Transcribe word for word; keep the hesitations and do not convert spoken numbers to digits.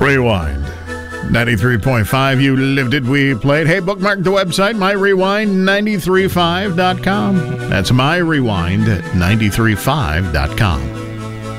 Rewind. ninety-three point five, you lived it, we played. Hey, bookmark the website, my rewind nine three five dot com. That's my rewind nine three five dot com.